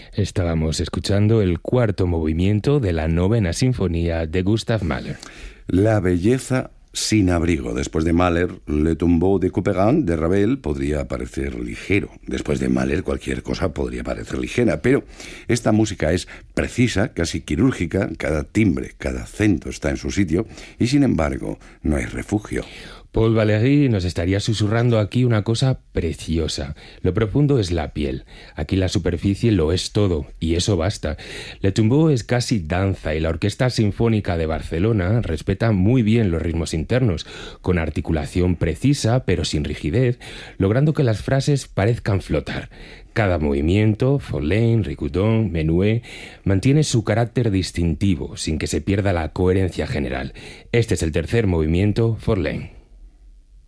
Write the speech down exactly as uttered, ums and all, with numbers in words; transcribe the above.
Estábamos escuchando el cuarto movimiento de la novena sinfonía de Gustav Mahler. La belleza sin abrigo. Después de Mahler, Le Tombeau de Couperin de Ravel podría parecer ligero. Después de Mahler, cualquier cosa podría parecer ligera. Pero esta música es precisa, casi quirúrgica. Cada timbre, cada acento está en su sitio. Y sin embargo, no hay refugio. Paul Valéry nos estaría susurrando aquí una cosa preciosa. Lo profundo es la piel. Aquí la superficie lo es todo, y eso basta. Le Tombeau es casi danza, y la Orquesta Sinfónica de Barcelona respeta muy bien los ritmos internos, con articulación precisa, pero sin rigidez, logrando que las frases parezcan flotar. Cada movimiento, Forlane, Ricoudon, Menuet, mantiene su carácter distintivo, sin que se pierda la coherencia general. Este es el tercer movimiento, Forlane.